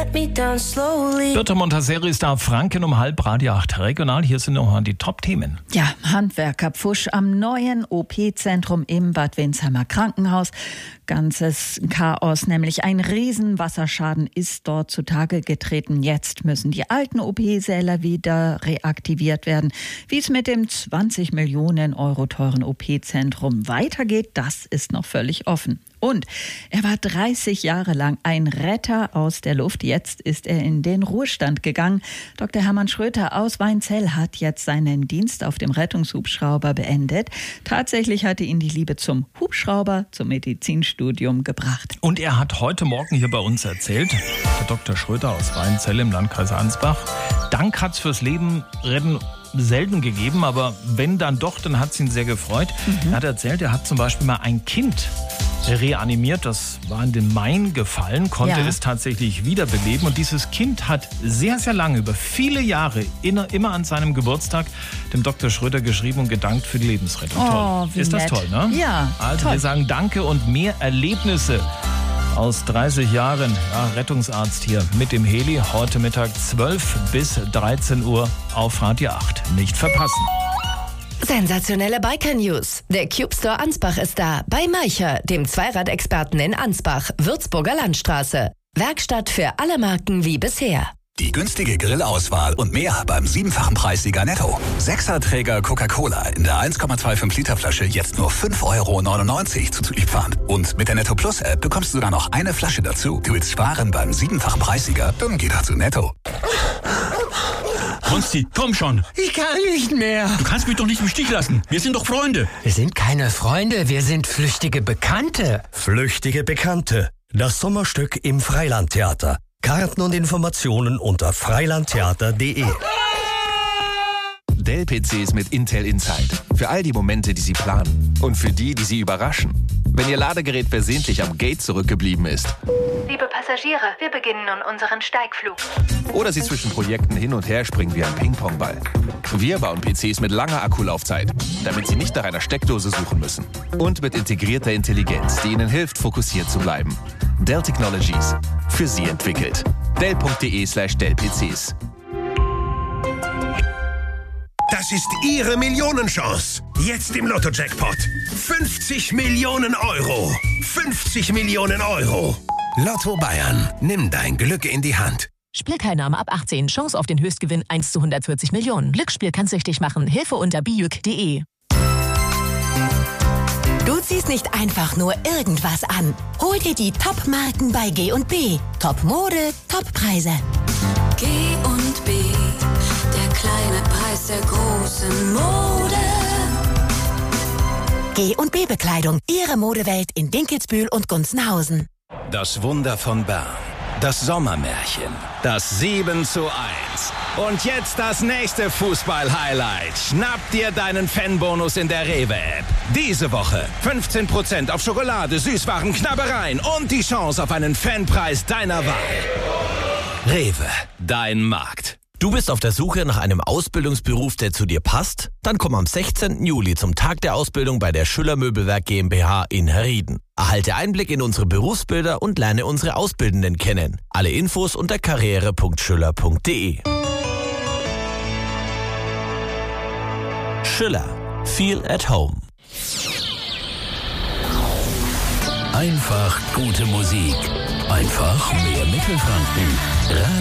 let me down slowly. Birte Montazeri-Star Franken um 7:30, 8 regional. Hier sind nochmal die Top-Themen. Ja, Handwerkerpfusch am neuen OP-Zentrum im Bad Windsheimer Krankenhaus. Ganzes Chaos, nämlich ein Riesenwasserschaden ist dort zutage getreten. Jetzt müssen die alten OP-Säle wieder reaktiviert werden. Wie es mit dem 20 Millionen Euro teuren OP-Zentrum weitergeht, das ist noch völlig offen. Und er war 30 Jahre lang ein Retter aus der Luft. Jetzt ist er in den Ruhestand gegangen. Dr. Hermann Schröter aus Weinzell hat jetzt seinen Dienst auf dem Rettungshubschrauber beendet. Tatsächlich hatte ihn die Liebe zum Hubschrauber, zum Medizinstudium gebracht. Und er hat heute Morgen hier bei uns erzählt, der Dr. Schröter aus Weinzell im Landkreis Ansbach, Dank hat's fürs Leben retten selten gegeben, aber wenn dann doch, dann hat es ihn sehr gefreut. Er hat erzählt, er hat zum Beispiel mal ein Kind reanimiert, das war in den Main gefallen, konnte es tatsächlich wiederbeleben und dieses Kind hat sehr, sehr lange, über viele Jahre, immer an seinem Geburtstag dem Dr. Schröter geschrieben und gedankt für die Lebensrettung. Oh, toll. Ist das nett. toll, ne? Ja, also toll. Wir sagen Danke und mehr Erlebnisse aus 30 Jahren. Ja, Rettungsarzt hier mit dem Heli, heute Mittag 12 bis 13 Uhr auf Radio 8. Nicht verpassen. Sensationelle Biker-News. Der Cube Store Ansbach ist da. Bei Maicher, dem Zweiradexperten in Ansbach, Würzburger Landstraße. Werkstatt für alle Marken wie bisher. Die günstige Grillauswahl und mehr beim 7-fachen Preissieger Netto. 6er-Träger Coca-Cola in der 1,25 Liter Flasche jetzt nur 5,99 € zuzüglich Pfand. Und mit der Netto Plus App bekommst du sogar noch eine Flasche dazu. Du willst sparen beim 7-fachen Preissieger? Dann geh doch zu Netto. Konsti, komm schon. Ich kann nicht mehr. Du kannst mich doch nicht im Stich lassen. Wir sind doch Freunde. Wir sind keine Freunde, wir sind flüchtige Bekannte. Flüchtige Bekannte. Das Sommerstück im Freilandtheater. Karten und Informationen unter freilandtheater.de. Dell PCs mit Intel Inside. Für all die Momente, die Sie planen. Und für die Sie überraschen. Wenn Ihr Ladegerät versehentlich am Gate zurückgeblieben ist. Liebe Passagiere, wir beginnen nun unseren Steigflug. Oder Sie zwischen Projekten hin und her springen wie ein Ping-Pong-Ball. Wir bauen PCs mit langer Akkulaufzeit, damit Sie nicht nach einer Steckdose suchen müssen. Und mit integrierter Intelligenz, die Ihnen hilft, fokussiert zu bleiben. Dell Technologies. Für Sie entwickelt. Dell.de/DellPCs. Das ist Ihre Millionenchance. Jetzt im Lotto-Jackpot. 50 Millionen Euro. 50 Millionen Euro. Lotto Bayern. Nimm dein Glück in die Hand. Spielteilnahme ab 18. Chance auf den Höchstgewinn 1 zu 140 Millionen. Glücksspiel kann süchtig machen. Hilfe unter bijuk.de. Du ziehst nicht einfach nur irgendwas an. Hol dir die Top-Marken bei G&B. Top-Mode, Top-Preise. G&B, der kleine Preis der großen Mode. G&B Bekleidung, Ihre Modewelt in Dinkelsbühl und Gunzenhausen. Das Wunder von Bern. Das Sommermärchen. Das 7:1. Und jetzt das nächste Fußball-Highlight. Schnapp dir deinen Fanbonus in der Rewe-App. Diese Woche 15% auf Schokolade, Süßwaren, Knabbereien und die Chance auf einen Fanpreis deiner Wahl. Rewe, dein Markt. Du bist auf der Suche nach einem Ausbildungsberuf, der zu dir passt? Dann komm am 16. Juli zum Tag der Ausbildung bei der Schüller Möbelwerk GmbH in Herrieden. Erhalte Einblick in unsere Berufsbilder und lerne unsere Auszubildenden kennen. Alle Infos unter karriere.schüller.de. Schüller. Feel at home. Einfach gute Musik. Einfach mehr Mittelfranken.